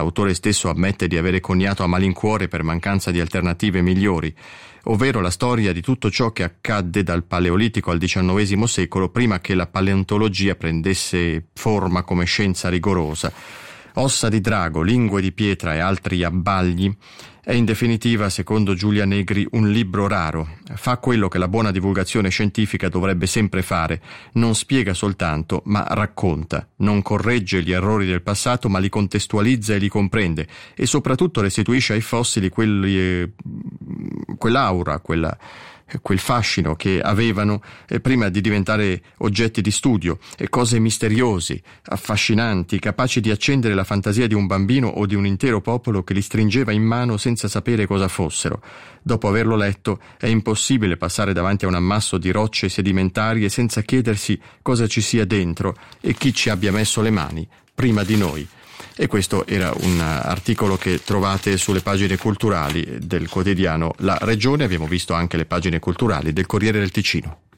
l'autore stesso ammette di avere coniato a malincuore per mancanza di alternative migliori, ovvero la storia di tutto ciò che accadde dal Paleolitico al XIX secolo prima che la paleontologia prendesse forma come scienza rigorosa. Ossa di drago, lingue di pietra e altri abbagli è in definitiva, secondo Giulia Negri, un libro raro. Fa quello che la buona divulgazione scientifica dovrebbe sempre fare: non spiega soltanto, ma racconta. Non corregge gli errori del passato, ma li contestualizza e li comprende, e soprattutto restituisce ai fossili quell'aura, quel fascino che avevano prima di diventare oggetti di studio, e cose misteriosi, affascinanti, capaci di accendere la fantasia di un bambino o di un intero popolo che li stringeva in mano senza sapere cosa fossero. Dopo averlo letto è impossibile passare davanti a un ammasso di rocce sedimentarie senza chiedersi cosa ci sia dentro e chi ci abbia messo le mani prima di noi. E questo era un articolo che trovate sulle pagine culturali del quotidiano La Regione. Abbiamo visto anche le pagine culturali del Corriere del Ticino.